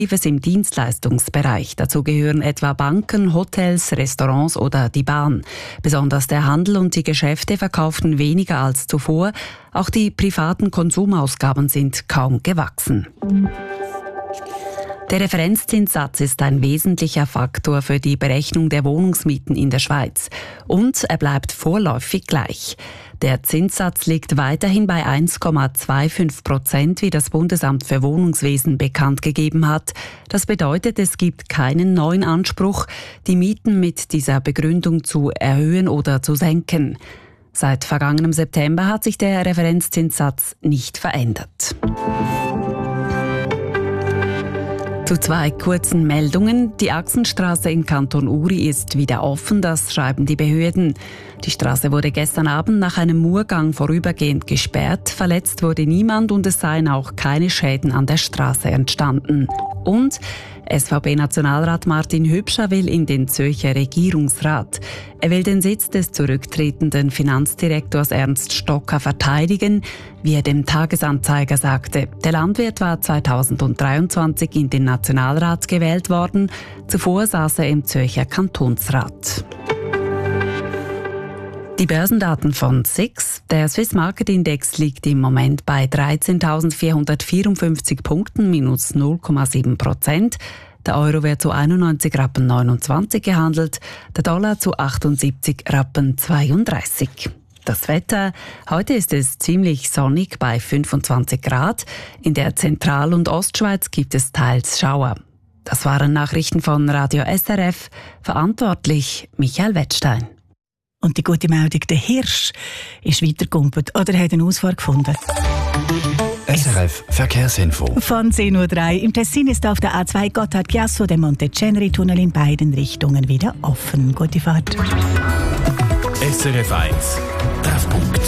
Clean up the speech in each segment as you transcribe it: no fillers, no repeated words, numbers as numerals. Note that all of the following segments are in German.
im Dienstleistungsbereich. Dazu gehören etwa Banken, Hotels, Restaurants oder die Bahn. Besonders der Handel und die Geschäfte verkauften weniger als zuvor. Auch die privaten Konsumausgaben sind kaum gewachsen. Der Referenzzinssatz ist ein wesentlicher Faktor für die Berechnung der Wohnungsmieten in der Schweiz. Und er bleibt vorläufig gleich. Der Zinssatz liegt weiterhin bei 1,25%, wie das Bundesamt für Wohnungswesen bekannt gegeben hat. Das bedeutet, es gibt keinen neuen Anspruch, die Mieten mit dieser Begründung zu erhöhen oder zu senken. Seit vergangenem September hat sich der Referenzzinssatz nicht verändert. Zu zwei kurzen Meldungen. Die Axenstraße in Kanton Uri ist wieder offen, das schreiben die Behörden. Die Straße wurde gestern Abend nach einem Murgang vorübergehend gesperrt. Verletzt wurde niemand und es seien auch keine Schäden an der Straße entstanden. Und SVP-Nationalrat Martin Hübscher will in den Zürcher Regierungsrat. Er will den Sitz des zurücktretenden Finanzdirektors Ernst Stocker verteidigen, wie er dem Tagesanzeiger sagte. Der Landwirt war 2023 in den Nationalrat gewählt worden. Zuvor saß er im Zürcher Kantonsrat. Die Börsendaten von SIX. Der Swiss Market Index liegt im Moment bei 13.454 Punkten, minus 0,7%. Der Euro wird zu 91,29 Rappen gehandelt, der Dollar zu 78,32 Rappen. Das Wetter. Heute ist es ziemlich sonnig bei 25 Grad. In der Zentral- und Ostschweiz gibt es teils Schauer. Das waren Nachrichten von Radio SRF. Verantwortlich Michael Wettstein. Und die gute Meldung, der Hirsch ist weitergekumpelt oder hat eine Ausfahrt gefunden. SRF Verkehrsinfo. Von 10.03 Uhr. Im Tessin ist auf der A2 Gotthard-Piasso der Monte-Ceneri-Tunnel in beiden Richtungen wieder offen. Gute Fahrt. SRF 1 Treffpunkt.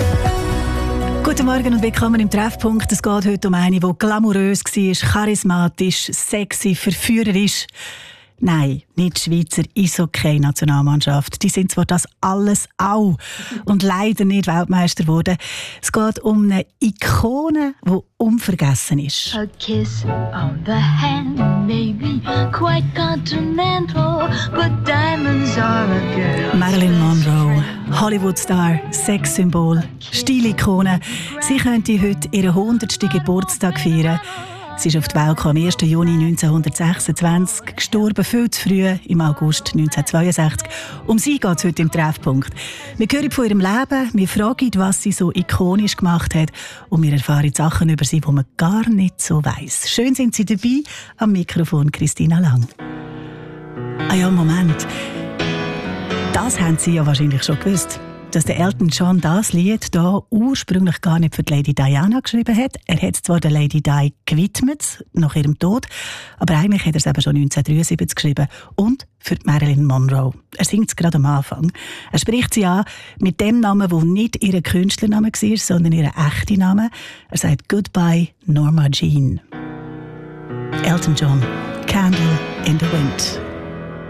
Guten Morgen und willkommen im Treffpunkt. Es geht heute um eine, die glamourös war, charismatisch, sexy, verführerisch. Nein, nicht die Schweizer Eishockey-Nationalmannschaft. Die sind zwar das alles auch und leider nicht Weltmeister geworden. Es geht um eine Ikone, die unvergessen ist. A kiss on the hand may be quite continental, but diamonds are a girl. Marilyn Monroe, Hollywood-Star, Sexsymbol, Stilikone. Sie könnte heute ihren 100. Geburtstag feiern. Sie ist auf die Welt gekommen am 1. Juni 1926, gestorben viel zu früh, im August 1962. Um sie geht es heute im Treffpunkt. Wir hören von ihrem Leben, wir fragen, was sie so ikonisch gemacht hat und wir erfahren Sachen über sie, die man gar nicht so weiss. Schön sind Sie dabei, am Mikrofon Christina Lang. Ah ja, Moment. Das haben Sie ja wahrscheinlich schon gewusst, dass der Elton John das Lied hier ursprünglich gar nicht für die Lady Diana geschrieben hat. Er hat es zwar der Lady Di gewidmet, nach ihrem Tod, aber eigentlich hat er es eben schon 1973 geschrieben und für Marilyn Monroe. Er singt es gerade am Anfang. Er spricht sie an mit dem Namen, der nicht ihr Künstlername war, sondern ihr echter Name. Er sagt «Goodbye, Norma Jean». Elton John, «Candle in the Wind».